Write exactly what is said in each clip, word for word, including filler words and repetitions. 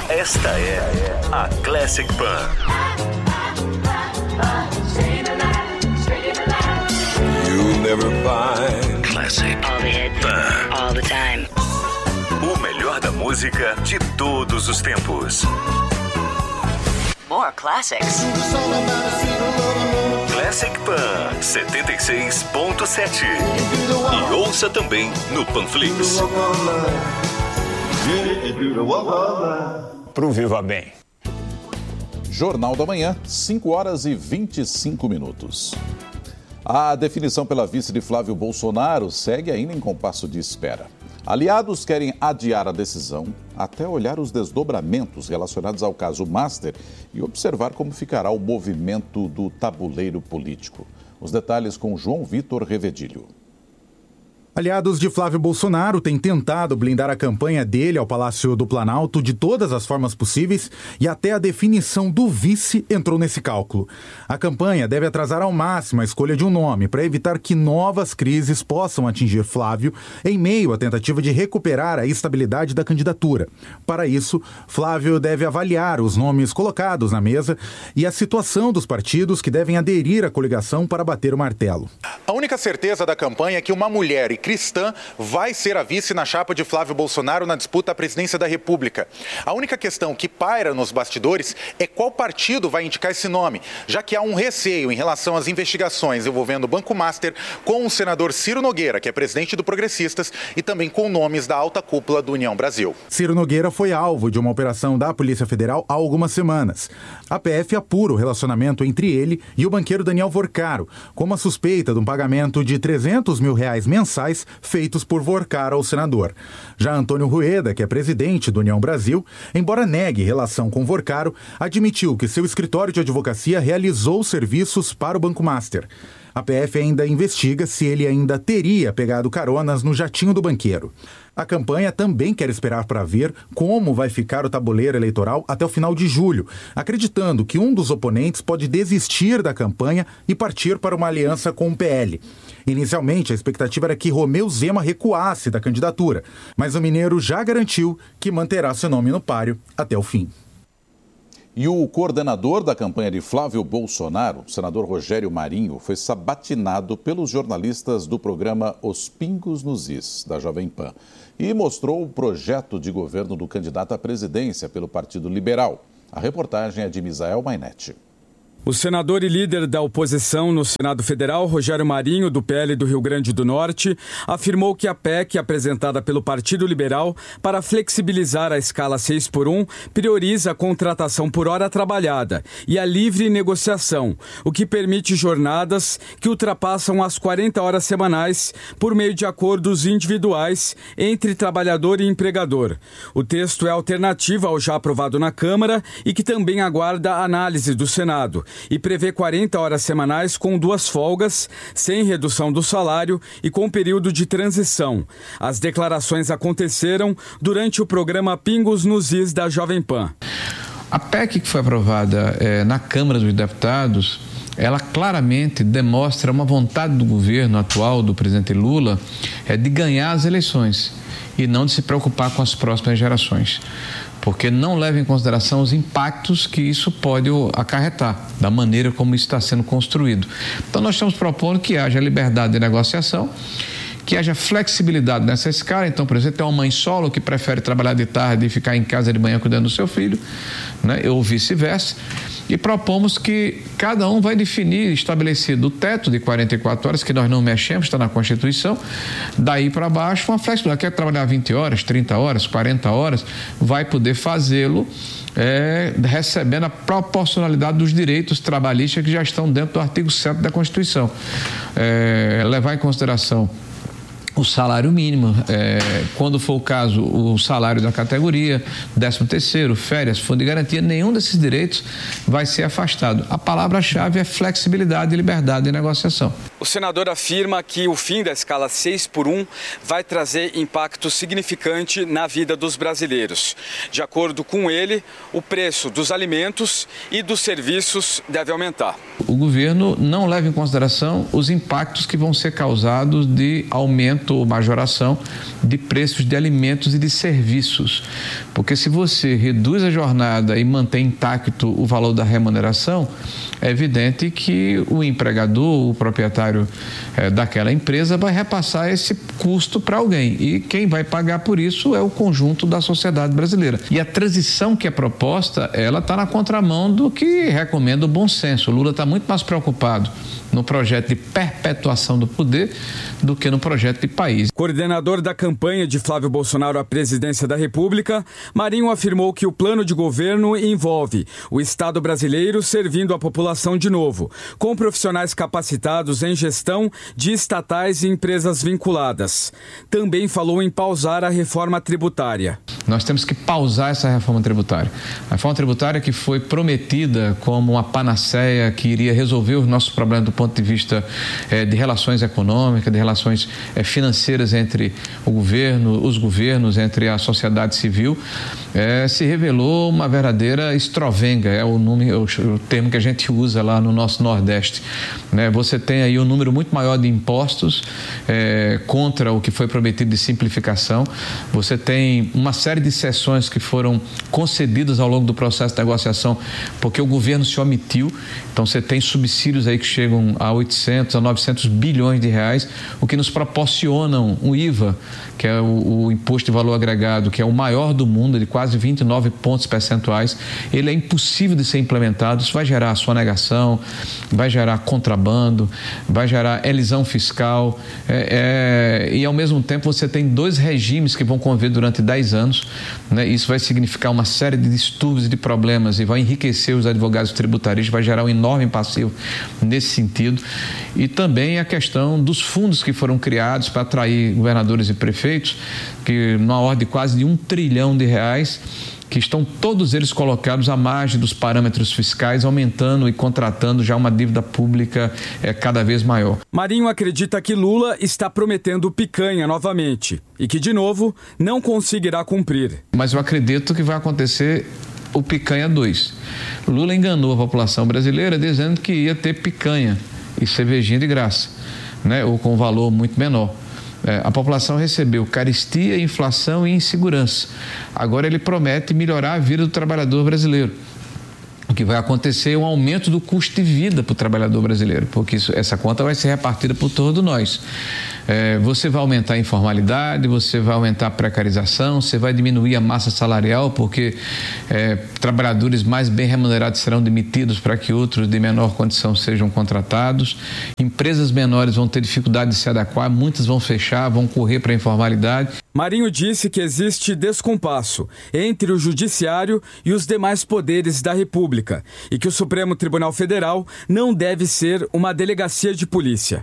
Esta é a Classic Pan. You'll never find Classic All the hits, Pan. all the time. O melhor da música de todos os tempos. More classics. Classic Pan setenta e seis ponto sete. E ouça também no Panflix. Pro Viva Bem. Jornal da Manhã, cinco horas e vinte e cinco minutos. A definição pela vice de Flávio Bolsonaro segue ainda em compasso de espera. Aliados querem adiar a decisão até olhar os desdobramentos relacionados ao caso Master e observar como ficará o movimento do tabuleiro político. Os detalhes com João Vitor Revedilho. Aliados de Flávio Bolsonaro têm tentado blindar a campanha dele ao Palácio do Planalto de todas as formas possíveis e até a definição do vice entrou nesse cálculo. A campanha deve atrasar ao máximo a escolha de um nome para evitar que novas crises possam atingir Flávio em meio à tentativa de recuperar a estabilidade da candidatura. Para isso, Flávio deve avaliar os nomes colocados na mesa e a situação dos partidos que devem aderir à coligação para bater o martelo. A única certeza da campanha é que uma mulher e cristã vai ser a vice na chapa de Flávio Bolsonaro na disputa à presidência da República. A única questão que paira nos bastidores é qual partido vai indicar esse nome, já que há um receio em relação às investigações envolvendo o Banco Master com o senador Ciro Nogueira, que é presidente do Progressistas, e também com nomes da alta cúpula do União Brasil. Ciro Nogueira foi alvo de uma operação da Polícia Federal há algumas semanas. A P F apura o relacionamento entre ele e o banqueiro Daniel Vorcaro, com uma suspeita de um pagamento de trezentos mil reais mensais feitos por Vorcaro ao senador. Já Antônio Rueda, que é presidente do União Brasil, embora negue relação com Vorcaro, admitiu que seu escritório de advocacia realizou serviços para o Banco Master. A P F ainda investiga se ele ainda teria pegado caronas no jatinho do banqueiro. A campanha também quer esperar para ver como vai ficar o tabuleiro eleitoral até o final de julho, acreditando que um dos oponentes pode desistir da campanha e partir para uma aliança com o P L. Inicialmente, a expectativa era que Romeu Zema recuasse da candidatura, mas o mineiro já garantiu que manterá seu nome no páreo até o fim. E o coordenador da campanha de Flávio Bolsonaro, o senador Rogério Marinho, foi sabatinado pelos jornalistas do programa Os Pingos nos Is, da Jovem Pan, e mostrou o projeto de governo do candidato à presidência pelo Partido Liberal. A reportagem é de Misael Mainetti. O senador e líder da oposição no Senado Federal, Rogério Marinho, do P L do Rio Grande do Norte, afirmou que a P E C apresentada pelo Partido Liberal para flexibilizar a escala seis por um prioriza a contratação por hora trabalhada e a livre negociação, o que permite jornadas que ultrapassam as quarenta horas semanais por meio de acordos individuais entre trabalhador e empregador. O texto é alternativa ao já aprovado na Câmara e que também aguarda a análise do Senado, e prevê quarenta horas semanais com duas folgas, sem redução do salário e com período de transição. As declarações aconteceram durante o programa Pingos nos Is da Jovem Pan. A P E C que foi aprovada é, na Câmara dos Deputados, ela claramente demonstra uma vontade do governo atual, do presidente Lula, é de ganhar as eleições e não de se preocupar com as próximas gerações, porque não leva em consideração os impactos que isso pode acarretar, da maneira como isso está sendo construído. Então, nós estamos propondo que haja liberdade de negociação, que haja flexibilidade nessa escala. Então, por exemplo, tem uma mãe solo que prefere trabalhar de tarde e ficar em casa de manhã cuidando do seu filho, né? Ou vice-versa. E propomos que cada um vai definir, estabelecido o teto de quarenta e quatro horas, que nós não mexemos, está na Constituição, daí para baixo, uma flexibilidade. Quer trabalhar vinte horas, trinta horas, quarenta horas, vai poder fazê-lo é, recebendo a proporcionalidade dos direitos trabalhistas que já estão dentro do artigo sete da Constituição. É, levar em consideração o salário mínimo, é, quando for o caso, o salário da categoria, décimo terceiro, férias, fundo de garantia, nenhum desses direitos vai ser afastado. A palavra-chave é flexibilidade e liberdade de negociação. O senador afirma que o fim da escala seis por um vai trazer impacto significante na vida dos brasileiros. De acordo com ele, o preço dos alimentos e dos serviços deve aumentar. O governo não leva em consideração os impactos que vão ser causados de aumento aumento ou majoração de preços de alimentos e de serviços. Porque se você reduz a jornada e mantém intacto o valor da remuneração, é evidente que o empregador, o proprietário é, daquela empresa vai repassar esse custo para alguém. E quem vai pagar por isso é o conjunto da sociedade brasileira. E a transição que é proposta, ela está na contramão do que recomenda o bom senso. O Lula está muito mais preocupado no projeto de perpetuação do poder do que no projeto de país. Coordenador da campanha de Flávio Bolsonaro à presidência da República, Marinho afirmou que o plano de governo envolve o Estado brasileiro servindo a população de novo, com profissionais capacitados em gestão de estatais e empresas vinculadas. Também falou em pausar a reforma tributária. Nós temos que pausar essa reforma tributária. A reforma tributária que foi prometida como uma panaceia que iria resolver os nossos problemas do ponto de vista eh, de relações econômicas, de relações eh, financeiras entre o governo, os governos, entre a sociedade civil, eh, se revelou uma verdadeira estrovenga, é o, nome, o, o termo que a gente usa lá no nosso Nordeste. Né? Você tem aí um número muito maior de impostos eh, contra o que foi prometido de simplificação. Você tem uma série de sessões que foram concedidas ao longo do processo de negociação porque o governo se omitiu. Então você tem subsídios aí que chegam a oitocentos, a novecentos bilhões de reais, o que nos proporcionam um I V A, que é o, o Imposto de Valor Agregado, que é o maior do mundo, de quase vinte e nove pontos percentuais. Ele é impossível de ser implementado, isso vai gerar sonegação, vai gerar contrabando, vai gerar elisão fiscal, é, é, e ao mesmo tempo você tem dois regimes que vão conviver durante dez anos, né? Isso vai significar uma série de distúrbios e de problemas e vai enriquecer os advogados tributaristas, vai gerar um enorme passivo nesse sentido. E também a questão dos fundos que foram criados para atrair governadores e prefeitos, que numa ordem de quase de um trilhão de reais, que estão todos eles colocados à margem dos parâmetros fiscais, aumentando e contratando já uma dívida pública é, cada vez maior. Marinho acredita que Lula está prometendo picanha novamente e que, de novo, não conseguirá cumprir. Mas eu acredito que vai acontecer o picanha dois. Lula enganou a população brasileira dizendo que ia ter picanha e cervejinha de graça, né? Ou com valor muito menor. É, a população recebeu carestia, inflação e insegurança. Agora ele promete melhorar a vida do trabalhador brasileiro. O que vai acontecer é um aumento do custo de vida para o trabalhador brasileiro, porque isso, essa conta vai ser repartida por todos nós. É, você vai aumentar a informalidade, você vai aumentar a precarização, você vai diminuir a massa salarial, porque é, trabalhadores mais bem remunerados serão demitidos para que outros de menor condição sejam contratados. Empresas menores vão ter dificuldade de se adequar, muitas vão fechar, vão correr para a informalidade. Marinho disse que existe descompasso entre o Judiciário e os demais poderes da República e que o Supremo Tribunal Federal não deve ser uma delegacia de polícia.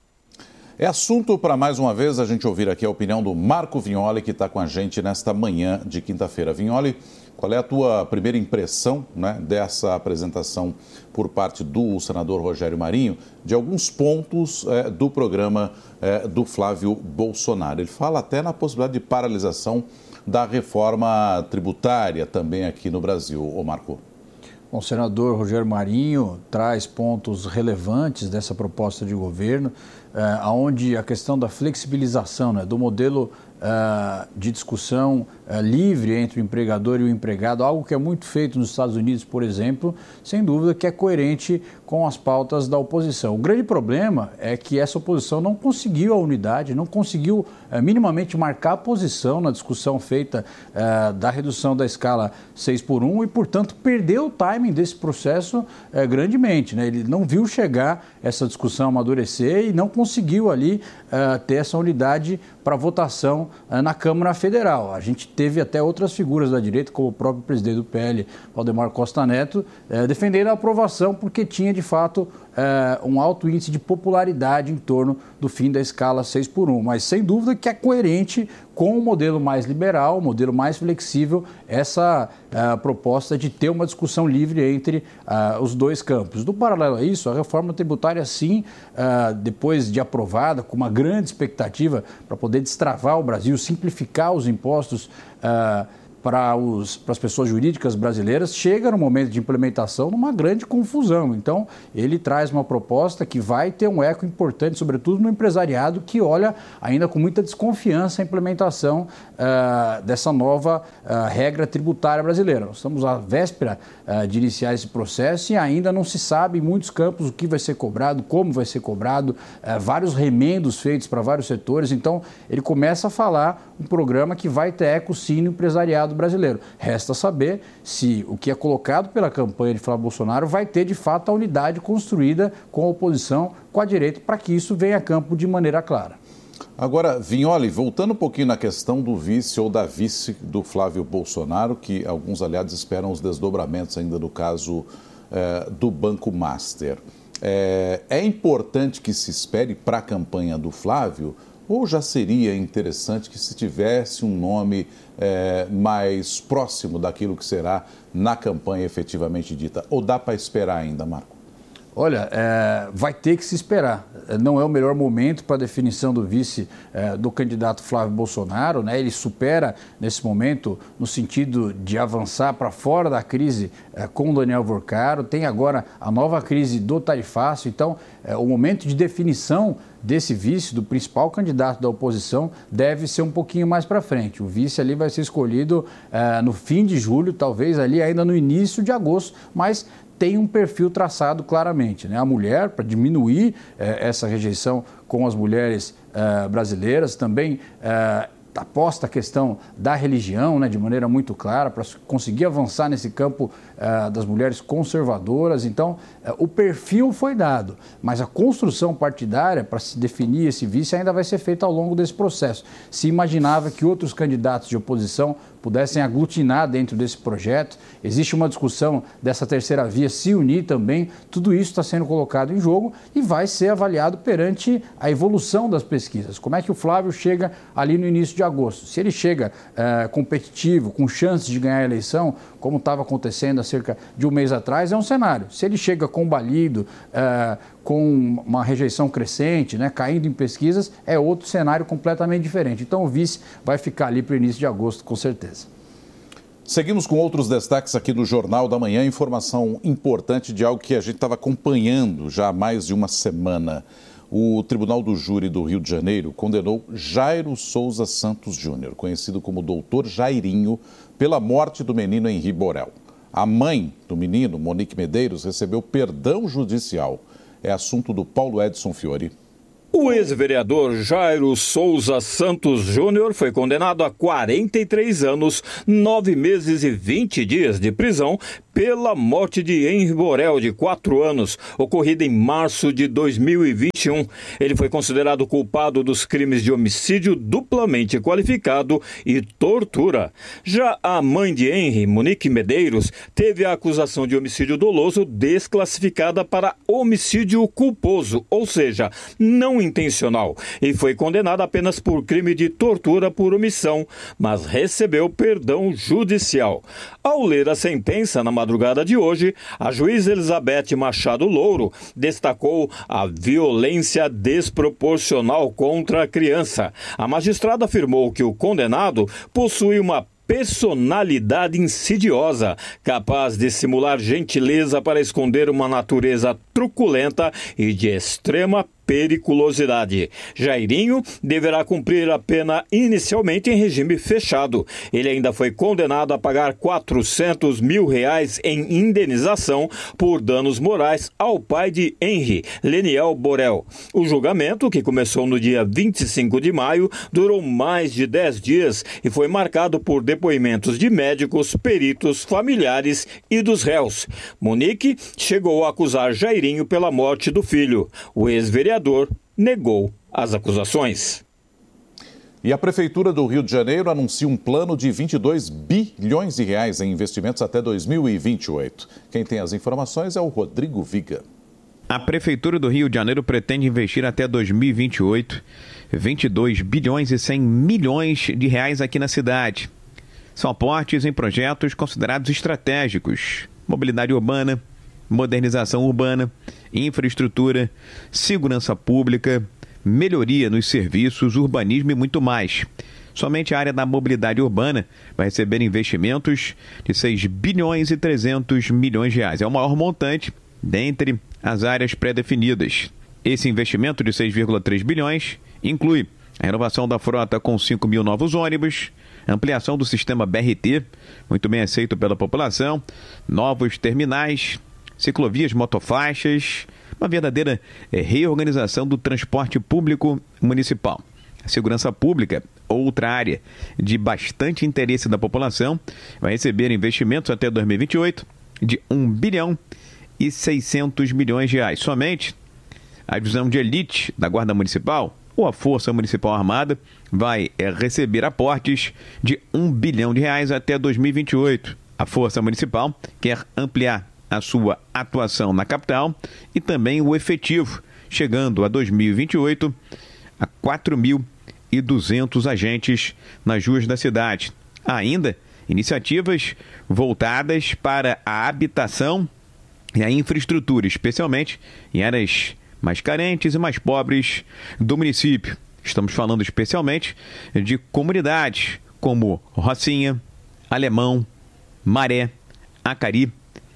É assunto para, mais uma vez, a gente ouvir aqui a opinião do Marco Vignoli, que está com a gente nesta manhã de quinta-feira. Vignoli, qual é a tua primeira impressão, né, dessa apresentação por parte do senador Rogério Marinho de alguns pontos é, do programa é, do Flávio Bolsonaro? Ele fala até na possibilidade de paralisação da reforma tributária também aqui no Brasil. Ô Marco. Bom, o senador Rogério Marinho traz pontos relevantes dessa proposta de governo, eh, onde a questão da flexibilização, né, do modelo eh, de discussão eh, livre entre o empregador e o empregado, algo que é muito feito nos Estados Unidos, por exemplo, sem dúvida que é coerente com as pautas da oposição. O grande problema é que essa oposição não conseguiu a unidade, não conseguiu eh, minimamente marcar a posição na discussão feita eh, da redução da escala seis por um e, portanto, perdeu o timing desse processo eh, grandemente, né? Ele não viu chegar essa discussão amadurecer e não conseguiu ali eh, ter essa unidade para votação eh, na Câmara Federal. A gente teve até outras figuras da direita, como o próprio presidente do P L, Valdemar Costa Neto, eh, defendendo a aprovação porque tinha, de fato, eh, um alto índice de popularidade em torno do fim da escala seis por um. Mas, sem dúvida, que é coerente com o modelo mais liberal, o modelo mais flexível, essa uh, proposta de ter uma discussão livre entre uh, os dois campos. Do paralelo a isso, a reforma tributária, sim, uh, depois de aprovada, com uma grande expectativa para poder destravar o Brasil, simplificar os impostos, uh, para os, para as pessoas jurídicas brasileiras, chega no momento de implementação numa grande confusão. Então, ele traz uma proposta que vai ter um eco importante, sobretudo no empresariado, que olha ainda com muita desconfiança a implementação uh, dessa nova uh, regra tributária brasileira. Nós estamos à véspera uh, de iniciar esse processo e ainda não se sabe em muitos campos o que vai ser cobrado, como vai ser cobrado, uh, vários remendos feitos para vários setores. Então, ele começa a falar um programa que vai ter eco sim no empresariado brasileiro. Resta saber se o que é colocado pela campanha de Flávio Bolsonaro vai ter de fato a unidade construída com a oposição, com a direita, para que isso venha a campo de maneira clara. Agora, Vignoli, voltando um pouquinho na questão do vice ou da vice do Flávio Bolsonaro, que alguns aliados esperam os desdobramentos ainda do caso eh, do Banco Master. É, é importante que se espere para a campanha do Flávio, ou já seria interessante que se tivesse um nome é, mais próximo daquilo que será na campanha efetivamente dita? Ou dá para esperar ainda, Marco? Olha, é, vai ter que se esperar. Não é o melhor momento para a definição do vice é, do candidato Flávio Bolsonaro, né? Ele supera nesse momento no sentido de avançar para fora da crise é, com o Daniel Vorcaro. Tem agora a nova crise do tarifaço. Então, é, o momento de definição desse vice, do principal candidato da oposição, deve ser um pouquinho mais para frente. O vice ali vai ser escolhido é, no fim de julho, talvez ali ainda no início de agosto, mas tem um perfil traçado claramente, né? A mulher, para diminuir eh, essa rejeição com as mulheres eh, brasileiras, também eh, aposta a questão da religião, né, de maneira muito clara, para conseguir avançar nesse campo uh, das mulheres conservadoras. Então, uh, o perfil foi dado, mas a construção partidária para se definir esse vice ainda vai ser feita ao longo desse processo. Se imaginava que outros candidatos de oposição pudessem aglutinar dentro desse projeto. Existe uma discussão dessa terceira via se unir também. Tudo isso está sendo colocado em jogo e vai ser avaliado perante a evolução das pesquisas. Como é que o Flávio chega ali no início de agosto? Se ele chega é, competitivo, com chances de ganhar a eleição, como estava acontecendo há cerca de um mês atrás, é um cenário. Se ele chega combalido, é, com uma rejeição crescente, né, caindo em pesquisas, é outro cenário completamente diferente. Então o vice vai ficar ali para o início de agosto, com certeza. Seguimos com outros destaques aqui do Jornal da Manhã, informação importante de algo que a gente estava acompanhando já há mais de uma semana. O Tribunal do Júri do Rio de Janeiro condenou Jairo Souza Santos Júnior, conhecido como doutor Jairinho, pela morte do menino Henri Borel. A mãe do menino, Monique Medeiros, recebeu perdão judicial. É assunto do Paulo Edson Fiore. O ex-vereador Jairo Souza Santos Júnior foi condenado a quarenta e três anos, nove meses e vinte dias de prisão pela morte de Henri Borel, de quatro anos, ocorrida em março de dois mil e vinte e um. Ele foi considerado culpado dos crimes de homicídio duplamente qualificado e tortura. Já a mãe de Henri, Monique Medeiros, teve a acusação de homicídio doloso desclassificada para homicídio culposo, ou seja, não intencional, e foi condenada apenas por crime de tortura por omissão, mas recebeu perdão judicial. Ao ler a sentença na madrugada de hoje, a juíza Elizabeth Machado Louro destacou a violência desproporcional contra a criança. A magistrada afirmou que o condenado possui uma personalidade insidiosa, capaz de simular gentileza para esconder uma natureza truculenta e de extrema periculosidade. Jairinho deverá cumprir a pena inicialmente em regime fechado. Ele ainda foi condenado a pagar quatrocentos mil reais em indenização por danos morais ao pai de Henri, Leniel Borel. O julgamento, que começou no dia vinte e cinco de maio, durou mais de dez dias e foi marcado por depoimentos de médicos, peritos, familiares e dos réus. Monique chegou a acusar Jairinho pela morte do filho. O ex-vereador negou as acusações. E a Prefeitura do Rio de Janeiro anuncia um plano de vinte e dois bilhões de reais em investimentos até dois mil e vinte e oito. Quem tem as informações é o Rodrigo Viga. A Prefeitura do Rio de Janeiro pretende investir até dois mil e vinte e oito vinte e dois bilhões e cem milhões de reais aqui na cidade. São aportes em projetos considerados estratégicos: mobilidade urbana, modernização urbana, infraestrutura, segurança pública, melhoria nos serviços, urbanismo e muito mais. Somente a área da mobilidade urbana vai receber investimentos de seis bilhões e trezentos milhões de reais. É o maior montante dentre as áreas pré-definidas. Esse investimento de seis vírgula três bilhões inclui a renovação da frota com cinco mil novos ônibus, ampliação do sistema B R T, muito bem aceito pela população, novos terminais, ciclovias, motofaixas, uma verdadeira reorganização do transporte público municipal. A segurança pública, outra área de bastante interesse da população, vai receber investimentos até dois mil e vinte e oito de um bilhão e seiscentos milhões de reais. Somente a divisão de elite da Guarda Municipal ou a Força Municipal Armada vai é, receber aportes de um bilhão de reais até dois mil e vinte e oito. A Força Municipal quer ampliar a sua atuação na capital e também o efetivo, chegando a dois mil e vinte e oito a quatro mil e duzentos agentes nas ruas da cidade. Há ainda iniciativas voltadas para a habitação e a infraestrutura, especialmente em áreas mais carentes e mais pobres do município. Estamos falando especialmente de comunidades como Rocinha, Alemão, Maré, Acari,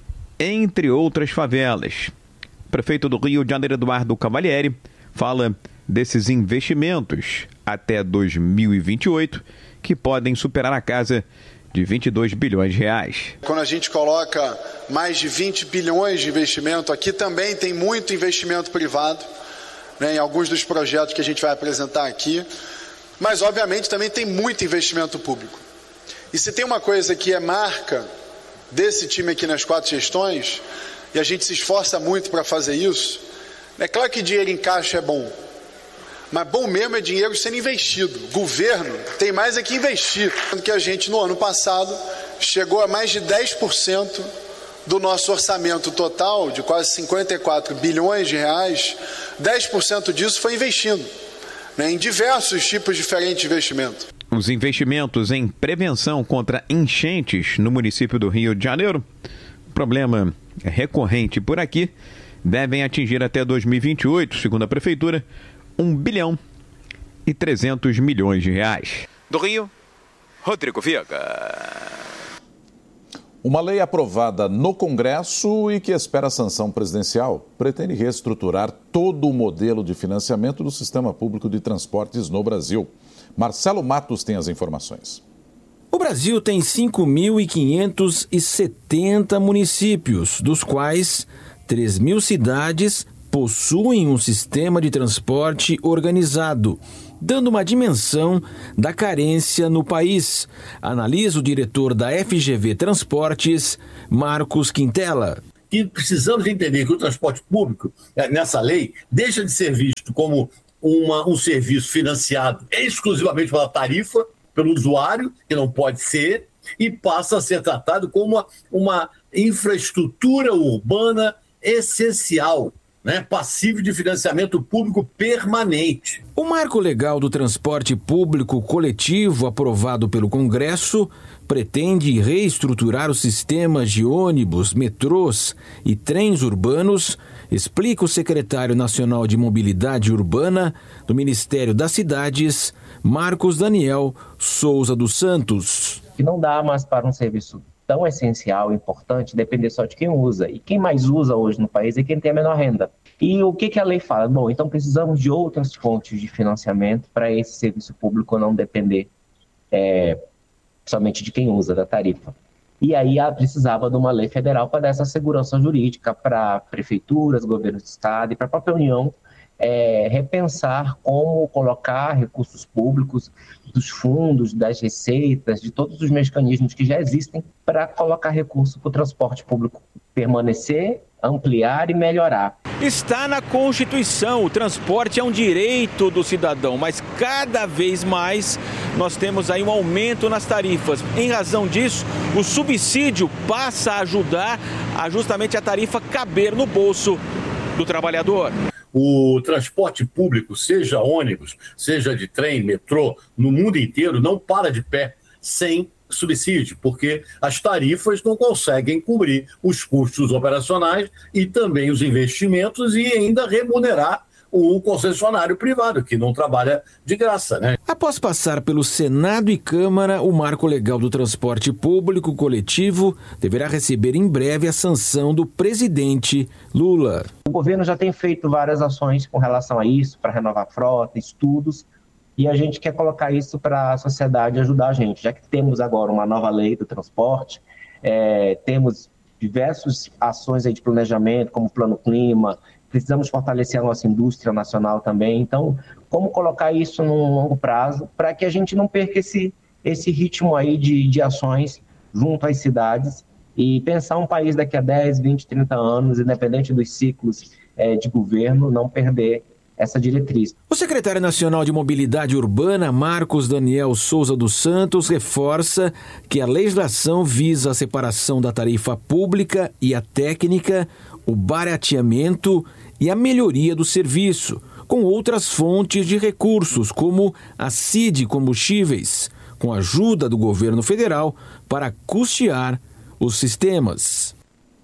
entre outras favelas. O prefeito do Rio de Janeiro, Eduardo Cavalieri, fala desses investimentos até dois mil e vinte e oito, que podem superar a casa de vinte e dois bilhões de reais. Quando a gente coloca mais de vinte bilhões de investimento, aqui também tem muito investimento privado, né, em alguns dos projetos que a gente vai apresentar aqui, mas obviamente também tem muito investimento público. E se tem uma coisa que é marca desse time aqui nas quatro gestões, e a gente se esforça muito para fazer isso, é claro que dinheiro em caixa é bom, mas bom mesmo é dinheiro sendo investido. Governo tem mais é que investir. Que a gente, no ano passado, chegou a mais de dez por cento do nosso orçamento total, de quase cinquenta e quatro bilhões de reais, dez por cento disso foi investindo, né, em diversos tipos diferentes de investimento. Os investimentos em prevenção contra enchentes no município do Rio de Janeiro, problema recorrente por aqui, devem atingir até dois mil e vinte e oito, segundo a Prefeitura, um bilhão e trezentos milhões de reais. Do Rio, Rodrigo Viega. Uma lei aprovada no Congresso e que espera a sanção presidencial pretende reestruturar todo o modelo de financiamento do sistema público de transportes no Brasil. Marcelo Matos tem as informações. O Brasil tem cinco mil quinhentos e setenta municípios, dos quais três mil cidades possuem um sistema de transporte organizado, dando uma dimensão da carência no país, analisa o diretor da F G V Transportes, Marcos Quintela. E precisamos entender que o transporte público, nessa lei, deixa de ser visto como uma, um serviço financiado exclusivamente pela tarifa, pelo usuário, que não pode ser, e passa a ser tratado como uma, uma infraestrutura urbana essencial, né, passivo de financiamento público permanente. O marco legal do transporte público coletivo aprovado pelo Congresso pretende reestruturar os sistemas de ônibus, metrôs e trens urbanos, explica o secretário nacional de Mobilidade Urbana do Ministério das Cidades, Marcos Daniel Souza dos Santos. Que não dá mais para um serviço tão essencial e importante depender só de quem usa. E quem mais usa hoje no país é quem tem a menor renda. E o que, que a lei fala? Bom, então precisamos de outras fontes de financiamento para esse serviço público não depender é, somente de quem usa, da tarifa. E aí precisava de uma lei federal para dar essa segurança jurídica para prefeituras, governos de estado e para a própria União é, repensar como colocar recursos públicos dos fundos, das receitas, de todos os mecanismos que já existem para colocar recurso para o transporte público permanecer, ampliar e melhorar. Está na Constituição, o transporte é um direito do cidadão, mas cada vez mais nós temos aí um aumento nas tarifas. Em razão disso, o subsídio passa a ajudar a justamente a tarifa caber no bolso do trabalhador. O transporte público, seja ônibus, seja de trem, metrô, no mundo inteiro, não para de pé sem subsídio, porque as tarifas não conseguem cobrir os custos operacionais e também os investimentos e ainda remunerar um concessionário privado, que não trabalha de graça, né? Após passar pelo Senado e Câmara, o Marco Legal do Transporte Público Coletivo deverá receber em breve a sanção do presidente Lula. O governo já tem feito várias ações com relação a isso, para renovar a frota, estudos, e a gente quer colocar isso para a sociedade ajudar a gente, já que temos agora uma nova lei do transporte, é, temos diversas ações aí de planejamento, como o Plano Clima, precisamos fortalecer a nossa indústria nacional também. Então, como colocar isso num longo prazo para que a gente não perca esse, esse ritmo aí de, de ações junto às cidades e pensar um país daqui a dez, vinte, trinta anos, independente dos ciclos é, de governo, não perder essa diretriz. O secretário nacional de Mobilidade Urbana, Marcos Daniel Souza dos Santos, reforça que a legislação visa a separação da tarifa pública e a técnica, o barateamento e a melhoria do serviço, com outras fontes de recursos, como a C I D Combustíveis, com a ajuda do governo federal para custear os sistemas.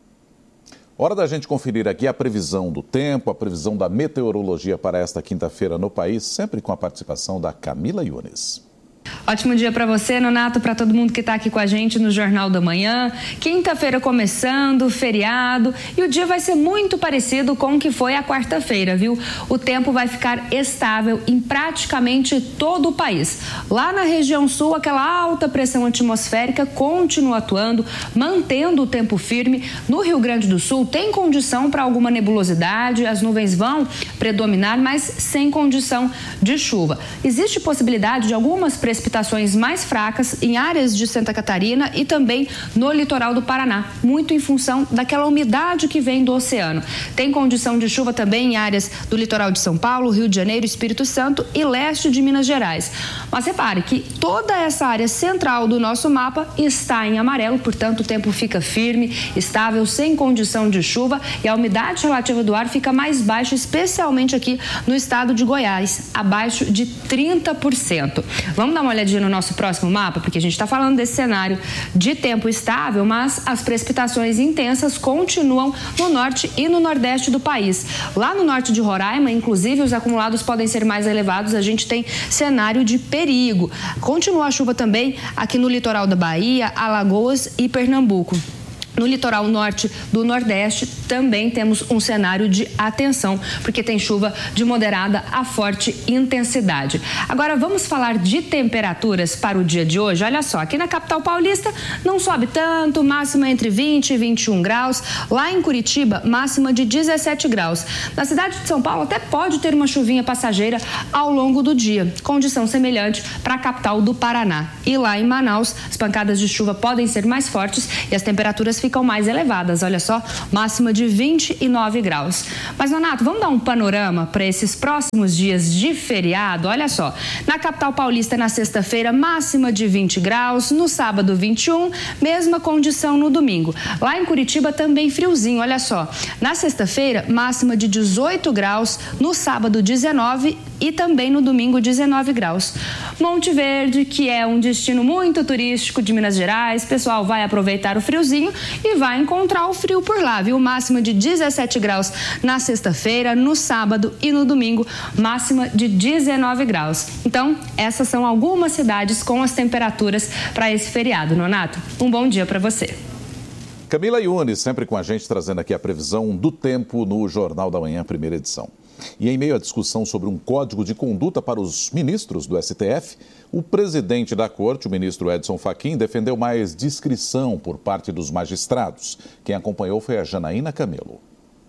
Hora da gente conferir aqui a previsão do tempo, a previsão da meteorologia para esta quinta-feira no país, sempre com a participação da Camila Yunes. Ótimo dia para você, Nonato, para todo mundo que está aqui com a gente no Jornal da Manhã. Quinta-feira começando, feriado, e o dia vai ser muito parecido com o que foi a quarta-feira, viu? O tempo vai ficar estável em praticamente todo o país. Lá na região sul, aquela alta pressão atmosférica continua atuando, mantendo o tempo firme. No Rio Grande do Sul tem condição para alguma nebulosidade, as nuvens vão predominar, mas sem condição de chuva. Existe possibilidade de algumas precipitações precipitações mais fracas em áreas de Santa Catarina e também no litoral do Paraná, muito em função daquela umidade que vem do oceano. Tem condição de chuva também em áreas do litoral de São Paulo, Rio de Janeiro, Espírito Santo e leste de Minas Gerais. Mas repare que toda essa área central do nosso mapa está em amarelo, portanto o tempo fica firme, estável, sem condição de chuva e a umidade relativa do ar fica mais baixa, especialmente aqui no estado de Goiás, abaixo de trinta por cento. Vamos dar uma olhadinha no nosso próximo mapa, porque a gente está falando desse cenário de tempo estável, mas as precipitações intensas continuam no norte e no nordeste do país. Lá no norte de Roraima, inclusive, os acumulados podem ser mais elevados, a gente tem cenário de perigo. Continua a chuva também aqui no litoral da Bahia, Alagoas e Pernambuco. No litoral norte do Nordeste também temos um cenário de atenção, porque tem chuva de moderada a forte intensidade. Agora vamos falar de temperaturas para o dia de hoje. Olha só, aqui na capital paulista não sobe tanto, máxima entre vinte e vinte e um graus. Lá em Curitiba, máxima de dezessete graus. Na cidade de São Paulo até pode ter uma chuvinha passageira ao longo do dia, condição semelhante para a capital do Paraná. E lá em Manaus, as pancadas de chuva podem ser mais fortes e as temperaturas ficam ficam mais elevadas, olha só, máxima de vinte e nove graus. Mas, Nonato, vamos dar um panorama para esses próximos dias de feriado? Olha só, na capital paulista na sexta-feira, máxima de vinte graus, no sábado vinte e um, mesma condição no domingo. Lá em Curitiba também friozinho, olha só, na sexta-feira, máxima de dezoito graus, no sábado dezenove e também no domingo dezenove graus. Monte Verde, que é um destino muito turístico de Minas Gerais, pessoal vai aproveitar o friozinho e vai encontrar o frio por lá, viu? Máxima de dezessete graus na sexta-feira, no sábado e no domingo, máxima de dezenove graus. Então, essas são algumas cidades com as temperaturas para esse feriado, Nonato. Um bom dia para você. Camila Yunes, sempre com a gente, trazendo aqui a previsão do tempo no Jornal da Manhã, primeira edição. E em meio à discussão sobre um código de conduta para os ministros do S T F, o presidente da corte, o ministro Edson Fachin, defendeu mais discrição por parte dos magistrados. Quem acompanhou foi a Janaína Camelo.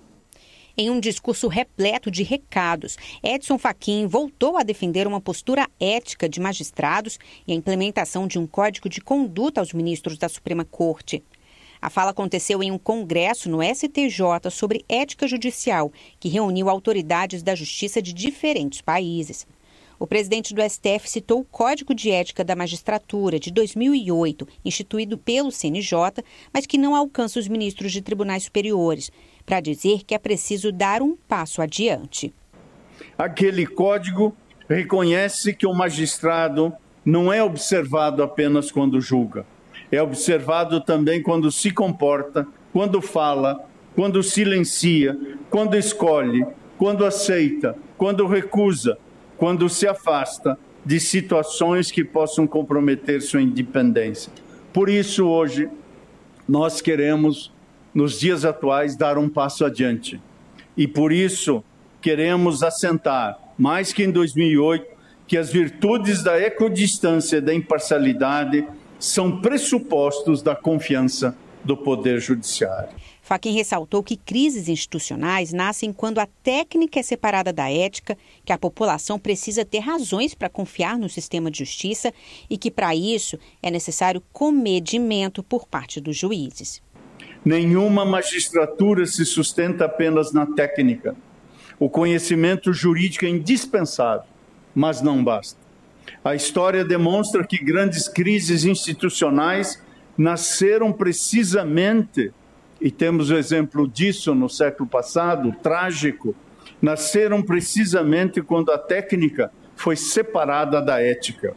Em um discurso repleto de recados, Edson Fachin voltou a defender uma postura ética de magistrados e a implementação de um código de conduta aos ministros da Suprema Corte. A fala aconteceu em um congresso no S T J sobre ética judicial, que reuniu autoridades da justiça de diferentes países. O presidente do S T F citou o Código de Ética da Magistratura de dois mil e oito, instituído pelo C N J, mas que não alcança os ministros de tribunais superiores, para dizer que é preciso dar um passo adiante. Aquele código reconhece que o magistrado não é observado apenas quando julga. É observado também quando se comporta, quando fala, quando silencia, quando escolhe, quando aceita, quando recusa, quando se afasta de situações que possam comprometer sua independência. Por isso, hoje, nós queremos, nos dias atuais, dar um passo adiante. E por isso, queremos assentar, mais que em dois mil e oito, que as virtudes da equidistância e da imparcialidade são pressupostos da confiança do Poder Judiciário. Fachin ressaltou que crises institucionais nascem quando a técnica é separada da ética, que a população precisa ter razões para confiar no sistema de justiça e que, para isso, é necessário comedimento por parte dos juízes. Nenhuma magistratura se sustenta apenas na técnica. O conhecimento jurídico é indispensável, mas não basta. A história demonstra que grandes crises institucionais nasceram precisamente, e temos o exemplo disso no século passado, trágico, nasceram precisamente quando a técnica foi separada da ética.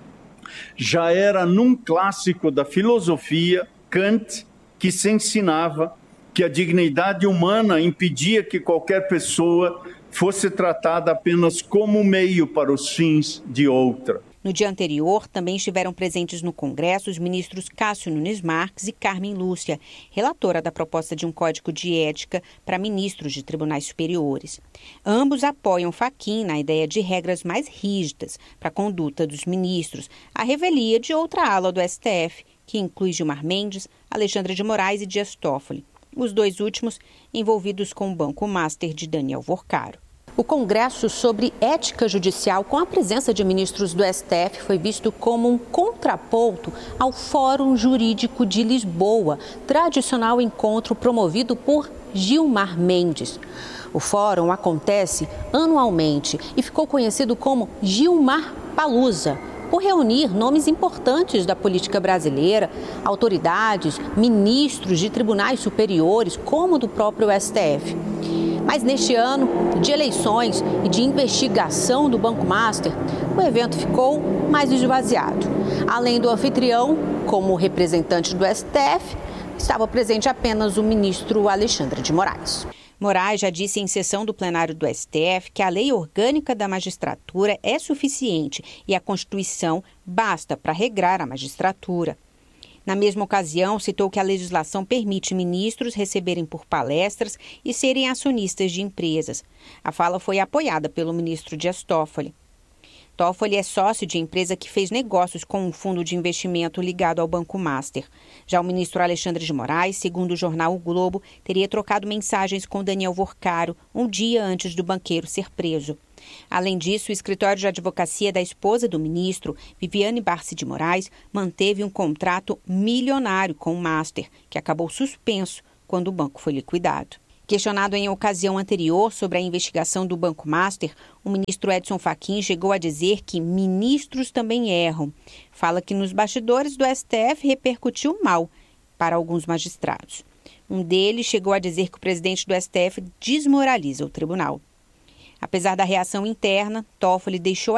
Já era num clássico da filosofia, Kant, que se ensinava que a dignidade humana impedia que qualquer pessoa fosse tratada apenas como meio para os fins de outra. No dia anterior, também estiveram presentes no Congresso os ministros Cássio Nunes Marques e Carmen Lúcia, relatora da proposta de um código de ética para ministros de tribunais superiores. Ambos apoiam Fachin na ideia de regras mais rígidas para a conduta dos ministros, à revelia de outra ala do S T F, que inclui Gilmar Mendes, Alexandre de Moraes e Dias Toffoli, os dois últimos envolvidos com o Banco Master de Daniel Vorcaro. O Congresso sobre Ética Judicial, com a presença de ministros do S T F, foi visto como um contraponto ao Fórum Jurídico de Lisboa, tradicional encontro promovido por Gilmar Mendes. O fórum acontece anualmente e ficou conhecido como Gilmar Palusa, por reunir nomes importantes da política brasileira, autoridades, ministros de tribunais superiores, como do próprio S T F. Mas neste ano de eleições e de investigação do Banco Master, o evento ficou mais esvaziado. Além do anfitrião, como representante do S T F, estava presente apenas o ministro Alexandre de Moraes. Moraes já disse em sessão do plenário do S T F que a lei orgânica da magistratura é suficiente e a Constituição basta para regrar a magistratura. Na mesma ocasião, citou que a legislação permite ministros receberem por palestras e serem acionistas de empresas. A fala foi apoiada pelo ministro Dias Toffoli. Toffoli é sócio de empresa que fez negócios com um fundo de investimento ligado ao Banco Master. Já o ministro Alexandre de Moraes, segundo o jornal O Globo, teria trocado mensagens com Daniel Vorcaro um dia antes do banqueiro ser preso. Além disso, o escritório de advocacia da esposa do ministro, Viviane Barsi de Moraes, manteve um contrato milionário com o Master, que acabou suspenso quando o banco foi liquidado. Questionado em ocasião anterior sobre a investigação do Banco Master, o ministro Edson Fachin chegou a dizer que ministros também erram. Fala que nos bastidores do S T F repercutiu mal para alguns magistrados. Um deles chegou a dizer que o presidente do S T F desmoraliza o tribunal. Apesar da reação interna, Toffoli deixou